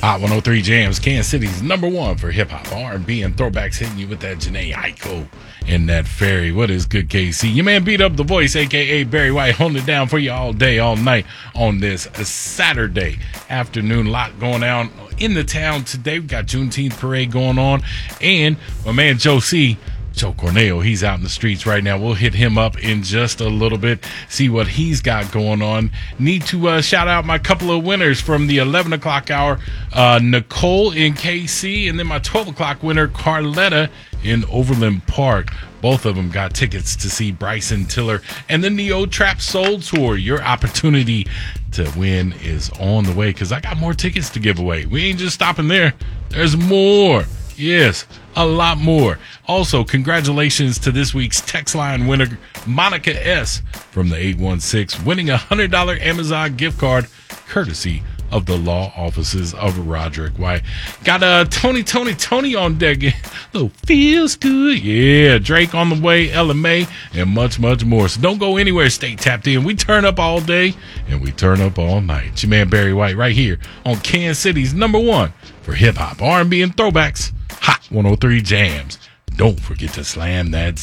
Hot 103 Jams, Kansas City's #1 for hip-hop, R&B, and throwbacks, hitting you with that Janae Aiko and that fairy. What is good, KC? Your man Beat Up the Voice, a.k.a. Barry White, holding it down for you all day, all night on this Saturday afternoon. A lot going on in the town today. We got Juneteenth parade going on, and my man Joe Cornell, he's out in the streets right now. We'll hit him up in just a little bit, see what he's got going on. Need to shout out my couple of winners from the 11 o'clock hour, Nicole in KC, and then my 12 o'clock winner, Carletta in Overland Park. Both of them got tickets to see Bryson Tiller and the Neo Trap Soul Tour. Your opportunity to win is on the way, because I got more tickets to give away. We ain't just stopping there. There's more. Yes, a lot more. Also, congratulations to this week's text line winner, Monica S. from the 816, winning a $100 Amazon gift card courtesy of the law offices of Roderick White. Got Tony on deck. Little feels good. Yeah, Drake on the way, LMA, and much, much more. So don't go anywhere. Stay tapped in. We turn up all day, and we turn up all night. It's your man Barry White right here on Kansas City's #1 for hip-hop, R&B, and throwbacks. Hot 103 Jams. Don't forget to slam that